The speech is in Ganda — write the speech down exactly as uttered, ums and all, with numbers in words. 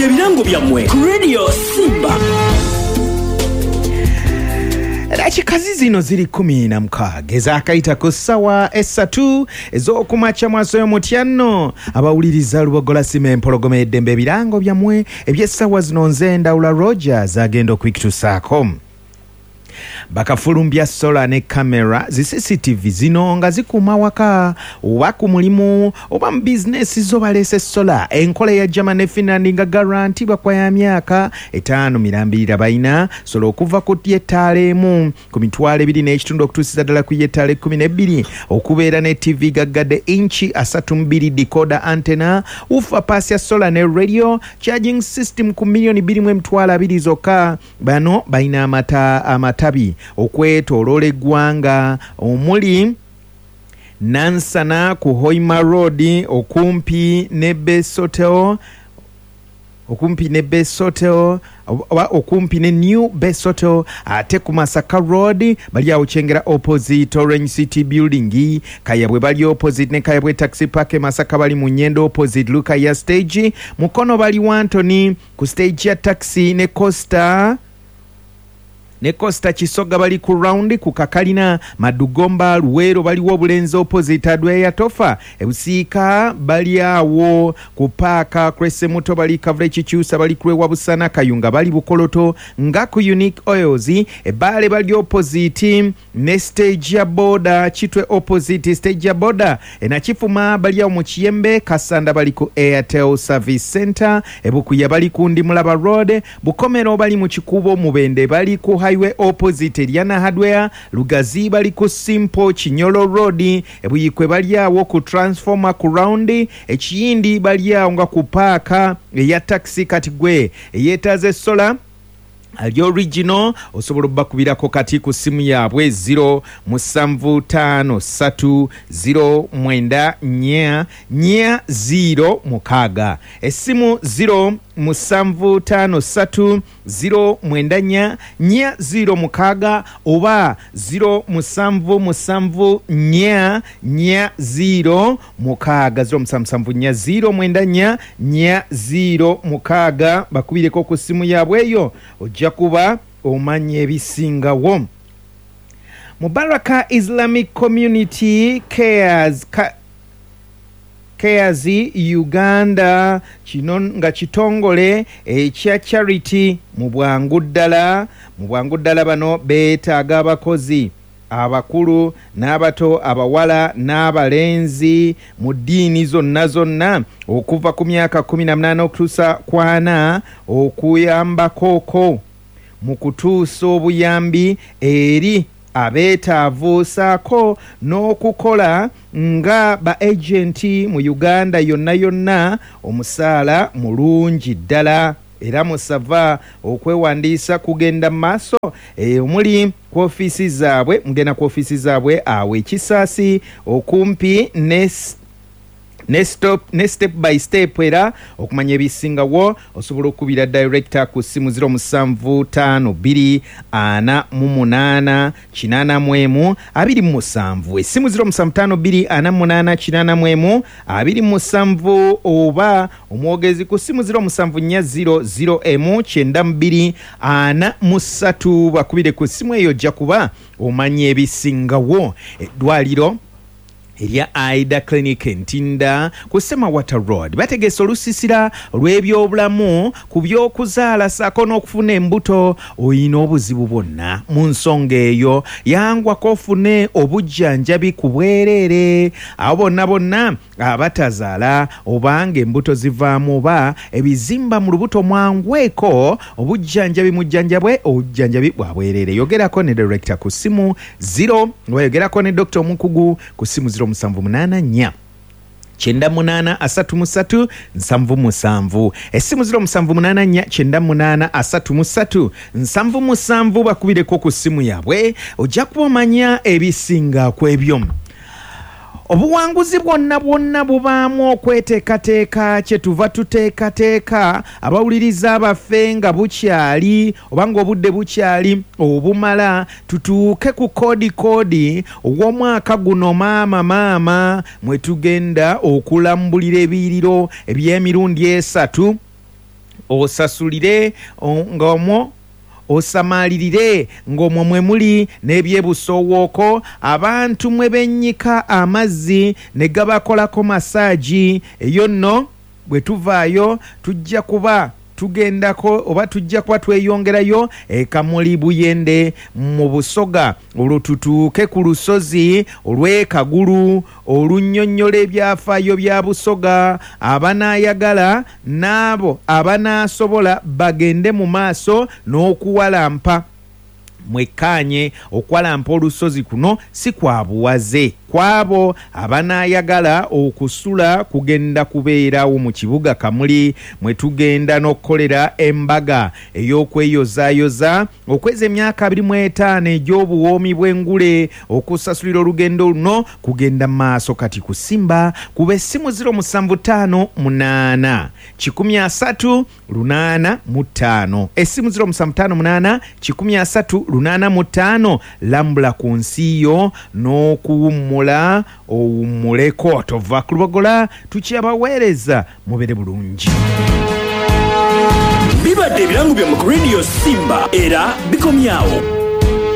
byebirango byammwe ku Radio Simba. Dakikazi zino ziri kumi na mukaaga ezakayita ku ssawa essatu ez'okumakya mwaso y'omutyano abawuliriza Lubogola Sima empologoma eddembe ebirango byammwe eby'essawa zino nze Ndawula Rogers agenda okwikitusaako. Bakafulumbya sola ne kamera zi C C T V zino nga zikuuma waka oba ku mulimu oba mu bizinesi zo baleese sola enkola ya German ne Finland nga garanti bakwa ya myaka etaano mirambirira bayina sola okuva ku yettaala emu ku mitwalo ebiri n'ekitundu okutuusiza ddala ku yettaala ekkumi n'ebbiri okubeera ne T V gaggadde inchi asatu mu bbiri decoder antenna ufa paasi ya sola ne radio charging system ku miliyoni bbiri mu emitwalo abiri zokka. Bano bayina amata amatabi okwetooloola eggwanga omuli Nansana ku Hoima Road okumpi ne Base Hotel okumpi ne Base Hotel oba okumpi ne New Base Hotel ate ku Masaka Road bali awo Kyengera opposite Orange City Building. Kayabwe bali opposite ne Kayabwe Taxi Park Masaka bali mu Nyendo opposite Lukaya Stage. Mukono bali Wantoni ku stage ya taxi ne Costa ne Costa Kisoga bali ku round ku Kakalina Madugomba Luwero baliwo Bulenzi opposite Adwe ya Tofa Ebusiika bali awo ku Paaka Krese Muto bali Kavule Kikyusa bali Kwewa Busana Kayunga bali Bukoloto nga ku Unique Oils ebale bali opposite ne stage ya boda Kitwe opposite stage ya boda ena Kifuma bali awo mu Kiyembe Kasanda bali ku Airtel Service Center Ebukuya bali ku Ndimulaba Road Bukomero bali mu Kikubo Mubende bali ku Highway opposite Liana Hardware Lugazi bali ku Simple Chinyolo Road Ebuyikwe bali awo ku Transformer ku round Ekiyindi bali awo nga ku Paaka eya taxi Katigwe eyetaze sola ali original osobola bakubirako kati ku simu yaabwe zero musanvu tano satu zero mwenda nya nya zero mukaaga esimu zero musanvu tano satu zero mwenda nya nya zero mukaaga oba zero musanvu musanvu nya nya zero mukaaga zero musanvu musanvu nya zero mwenda nya nya zero mukaaga bakubireko ku simu yaabwe eyo ojja kuba omanye ebisingawo. Mubaraka Islamic Community Cares ka Cares Uganda kino nga kitongole ekya charity mu bwangu ddala mu bwangu ddala bano beetaaga abakozi abakulu n'abato abawala n'abalenzi mu ddiini zonna zonna okuva ku myaka kumi na munaana okutuusa ku ana okuyambakoko mu kutuusa obuyambi eri abeetaavu saako n'okukola nga ba agenti mu Uganda yonna yonna omusaala mulungi ddala era musava okwewandiisa kugenda maaso e, omuli ku ofiisi zaabwe mugenda ku ofiisi zaabwe awo Ekisaasi okumpi ne ne stop ne step by step era okumanya ebisingawo osobola okubira director ku simu zero musanvu tano bbiri ana mu munaana kinaana mu emu abiri mu musanvu esimu zero musanvu tano bbiri ana mu munaana kinaana mu emu abiri mu musanvu oba omwogezi ku simu zero musanvu nnya zero zero emu kyenda mu bbiri ana mu ssatu bakubire ku simu eyo ojja kuba omanya ebisingawo. Eddwaliro erya Aida Clinic Ntinda ku Semawata Road bategese olusisira lw'ebyobulamu ku by'okuzaala saako n'okufuna embuto oyina obuzibu bwonna mu nsonga eyo yangwako ofune obujjanjabi ku bwereere abo bonna bonna abatazaala obanga embuto zivaamu oba ebizimba mu lubuto mwangweko obujjanjabi mujjanjabwe obujjanjabi bwa bwereere yogerako ne director ku simu zero wayogerako ne Doctor Omukugu ku simu zero musanvu munaana nnya kyenda munaana asatu mu ssatu nsanvu musanvu essimu ziro musanvu munaana nnya kyenda munaana asatu mu ssatu nsanvu musanvu bakubireko ku ssimu yaabwe ojja kuba omanya ebisinga ku ebyo. Obuwanguzi bwonna bwonna bubaamu okweteekateeka kye tuva tuteekateeka abawuliriza abaffe nga bukyali oba ng'obudde bukyali obumala tutuuke ku koodi koodi ogw'omwaka guno maama maama mwe tugenda okulambulira ebiyiriro eby'emirundi esatu osasulire ng'omwo osamaalirire ng'omwo mwe muli n'ebyebusowooko abantu mwe bennyika amazzi ne gabakolako masaaji eyo nno bwe tuvaayo tujja kuba tugendako oba tujja kuba tweyongerayo e Kamuli Buyende mu Busoga olwo tutuuke ku lusozi olw'e Kagulu olunnyonnyola ebyafaayo bya Busoga abanaayagala n'abo abanaasobola bagende mu maaso n'okuwalampa mwekkaanye okwalampa olusozi kuno si kwa buwaze kwabo abanaayagala okusula kugenda kubeerawo mu kibuga Kamuli mwe tugenda n'okkolera embaga ey'okweyozaayoza okweza emyaka abiri mu etaano egy'obuwoomi bw'engule okusasulira olugendo luno kugenda mu maaso kati kusimba kuba essimu ziro musanvu ttaano munaana kikumi asatu lunaana mu ttaano essimu ziro musanvu ttaano munaana kikumi asatu lunaana mu ttaano lambula ku nsi yo n'okuwummula owummuleko tova ku lubogola tukyabaweereza mubere bulungi. Bibadde ebirango bya mu Radio Simba era bikomyawo.